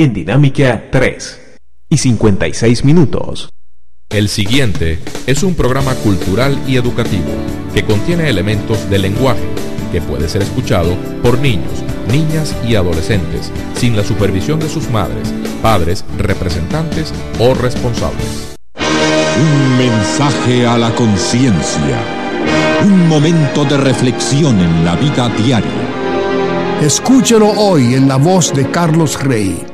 en Dinámica 3:56. El siguiente es un programa cultural y educativo que contiene elementos del lenguaje que puede ser escuchado por niños, niñas y adolescentes sin la supervisión de sus madres, padres, representantes o responsables. Un mensaje a la conciencia. Un momento de reflexión en la vida diaria. Escúchelo hoy en la voz de Carlos Rey.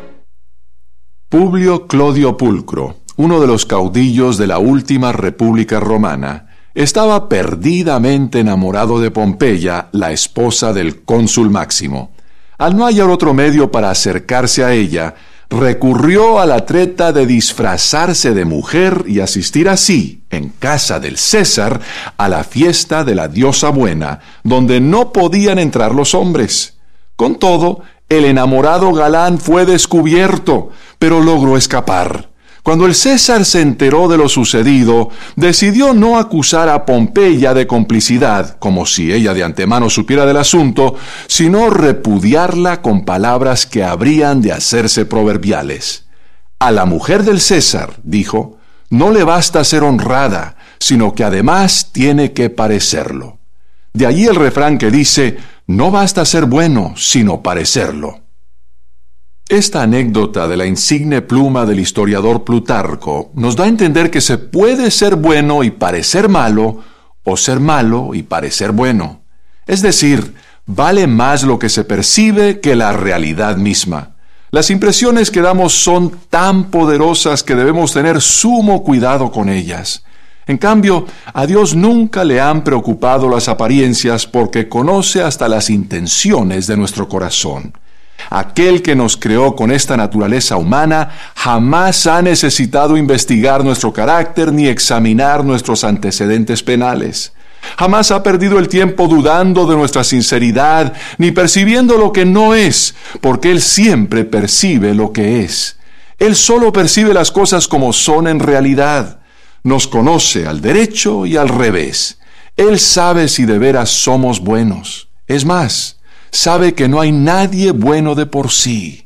Publio Clodio Pulcro, uno de los caudillos de la última República Romana, estaba perdidamente enamorado de Pompeya, la esposa del cónsul Máximo. Al no hallar otro medio para acercarse a ella, recurrió a la treta de disfrazarse de mujer y asistir así, en casa del César, a la fiesta de la diosa buena, donde no podían entrar los hombres. Con todo, el enamorado galán fue descubierto, pero logró escapar. Cuando el César se enteró de lo sucedido, decidió no acusar a Pompeya de complicidad, como si ella de antemano supiera del asunto, sino repudiarla con palabras que habrían de hacerse proverbiales. A la mujer del César, dijo, no le basta ser honrada, sino que además tiene que parecerlo. De allí el refrán que dice, no basta ser bueno, sino parecerlo. Esta anécdota de la insigne pluma del historiador Plutarco nos da a entender que se puede ser bueno y parecer malo, o ser malo y parecer bueno. Es decir, vale más lo que se percibe que la realidad misma. Las impresiones que damos son tan poderosas que debemos tener sumo cuidado con ellas. En cambio, a Dios nunca le han preocupado las apariencias porque conoce hasta las intenciones de nuestro corazón. Aquel que nos creó con esta naturaleza humana jamás ha necesitado investigar nuestro carácter ni examinar nuestros antecedentes penales. Jamás ha perdido el tiempo dudando de nuestra sinceridad ni percibiendo lo que no es, porque Él siempre percibe lo que es. Él solo percibe las cosas como son en realidad. Nos conoce al derecho y al revés. Él sabe si de veras somos buenos. Es más, sabe que no hay nadie bueno de por sí.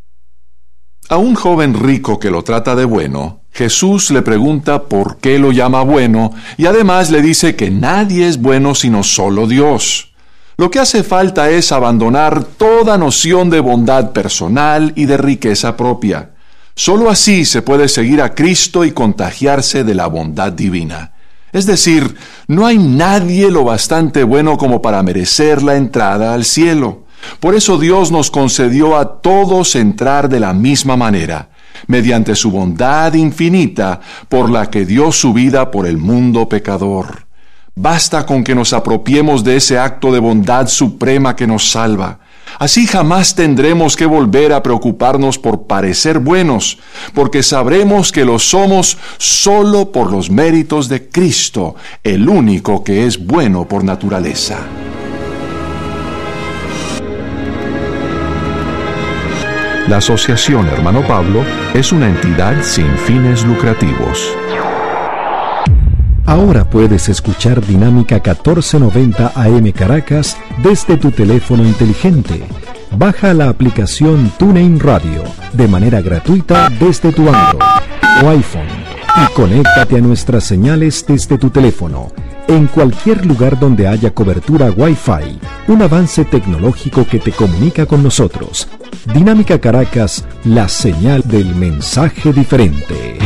A un joven rico que lo trata de bueno, Jesús le pregunta por qué lo llama bueno y además le dice que nadie es bueno sino solo Dios. Lo que hace falta es abandonar toda noción de bondad personal y de riqueza propia. Solo así se puede seguir a Cristo y contagiarse de la bondad divina. Es decir, no hay nadie lo bastante bueno como para merecer la entrada al cielo. Por eso Dios nos concedió a todos entrar de la misma manera, mediante su bondad infinita, por la que dio su vida por el mundo pecador. Basta con que nos apropiemos de ese acto de bondad suprema que nos salva. Así jamás tendremos que volver a preocuparnos por parecer buenos, porque sabremos que lo somos solo por los méritos de Cristo, el único que es bueno por naturaleza. La Asociación Hermano Pablo es una entidad sin fines lucrativos. Ahora puedes escuchar Dinámica 1490 AM Caracas desde tu teléfono inteligente. Baja la aplicación TuneIn Radio de manera gratuita desde tu Android o iPhone y conéctate a nuestras señales desde tu teléfono en cualquier lugar donde haya cobertura Wi-Fi, un avance tecnológico que te comunica con nosotros. Dinámica Caracas, la señal del mensaje diferente.